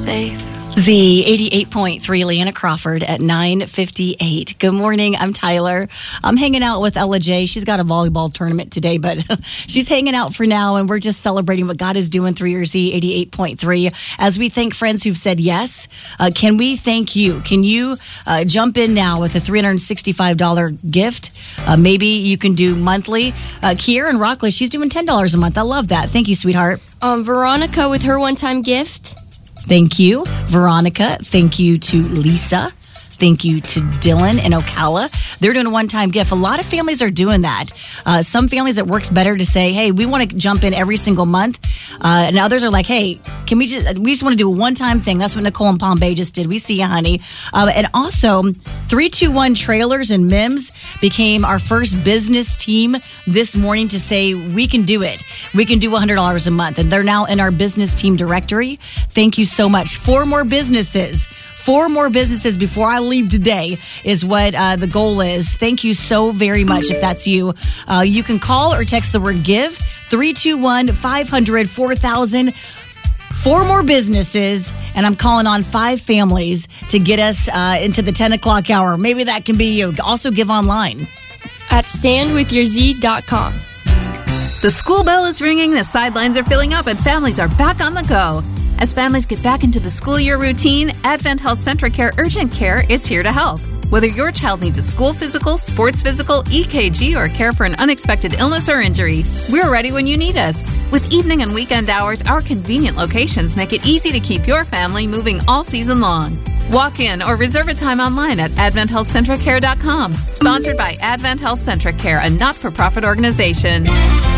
safe. Z88.3, Leanna Crawford at 9:58. Good morning. I'm Tyler. I'm hanging out with Ella J. She's got a volleyball tournament today, but she's hanging out for now, and we're just celebrating what God is doing through your Z88.3 as we thank friends who've said yes. Can we thank you? Can you jump in now with a $365 gift? Maybe you can do monthly. Kiera in Rockledge, she's doing $10 a month. I love that. Thank you, sweetheart. Veronica with her one-time gift. Thank you, Veronica. Thank you to Lisa. Thank you to Dylan and Ocala. They're doing a one-time gift. A lot of families are doing that. Some families, it works better to say, hey, we want to jump in every single month. And others are like, hey, we just want to do a one-time thing. That's what Nicole in Palm Bay just did. We see you, honey. And also, 321 Trailers and Mims became our first business team this morning to say we can do it. We can do $100 a month. And they're now in our business team directory. Thank you so much. 4 more businesses before I leave today is what the goal is. Thank you so very much if that's you. You can call or text the word GIVE, 321-500-4000. 4 more businesses, and I'm calling on 5 families to get us into the 10 o'clock hour. Maybe that can be you. Also give online. At standwithyourz.com. The school bell is ringing, the sidelines are filling up, and families are back on the go. As families get back into the school year routine, Advent Health Centra Care Urgent Care is here to help. Whether your child needs a school physical, sports physical, EKG, or care for an unexpected illness or injury, we're ready when you need us. With evening and weekend hours, our convenient locations make it easy to keep your family moving all season long. Walk in or reserve a time online at AdventHealthCentraCare.com. Sponsored by Advent Health Centra Care, a not-for-profit organization.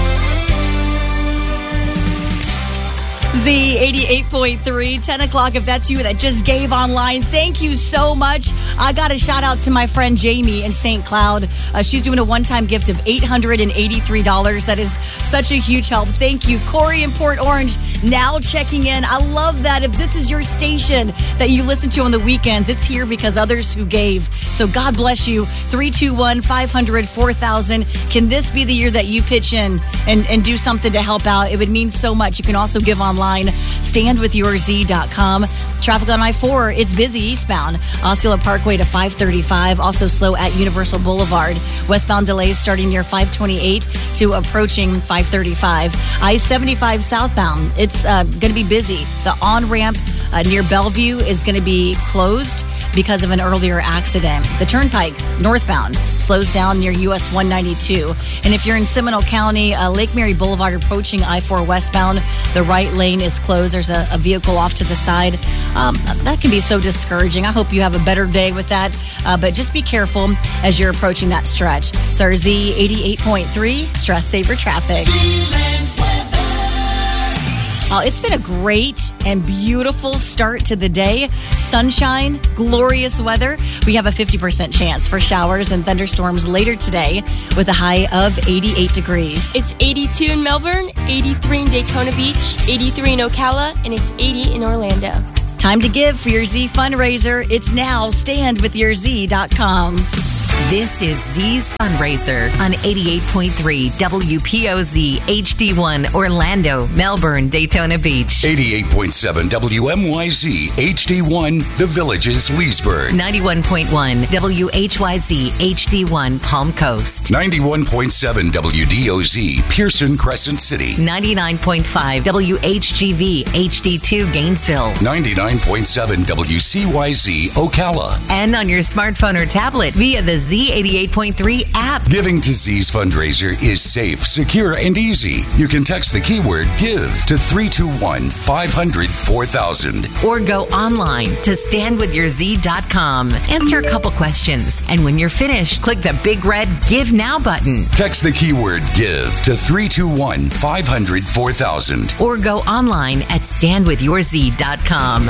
Z88.3, 10 o'clock if that's you that just gave online. Thank you so much. I got a shout out to my friend Jamie in St. Cloud. She's doing a one-time gift of $883. That is such a huge help. Thank you. Corey in Port Orange now checking in. I love that. If this is your station that you listen to on the weekends, it's here because others who gave. So God bless you. 321-500-4000. Can this be the year that you pitch in and do something to help out? It would mean so much. You can also give online. Standwithyourz.com. Traffic on I-4, it's busy eastbound. Osceola Parkway to 535. Also slow at Universal Boulevard. Westbound delays starting near 528 to approaching 535. I-75 southbound, it's going to be busy. The on-ramp near Bellevue is going to be closed because of an earlier accident. The Turnpike northbound slows down near US 192. And if you're in Seminole County, Lake Mary Boulevard approaching I-4 westbound, the right lane is closed. There's a vehicle off to the side. That can be so discouraging. I hope you have a better day with that. But just be careful as you're approaching that stretch. It's our Z88.3 Stress Saver Traffic. It's been a great and beautiful start to the day. Sunshine, glorious weather. We have a 50% chance for showers and thunderstorms later today with a high of 88 degrees. It's 82 in Melbourne, 83 in Daytona Beach, 83 in Ocala, and it's 80 in Orlando. Time to give for your Z fundraiser. It's now standwithyourz.com. This is Z's Fundraiser on 88.3 WPOZ HD1 Orlando, Melbourne, Daytona Beach. 88.7 WMYZ HD1 The Villages, Leesburg. 91.1 WHYZ HD1 Palm Coast. 91.7 WDOZ Pearson Crescent City. 99.5 WHGV HD2 Gainesville. 99.7 WCYZ Ocala. And on your smartphone or tablet via the Z88.3 app. Giving to Z's Fundraiser is safe, secure, and easy. You can text the keyword GIVE to 321-500-4000. Or go online to standwithyourz.com. Answer a couple questions. And when you're finished, click the big red Give Now button. Text the keyword GIVE to 321-500-4000. Or go online at standwithyourz.com.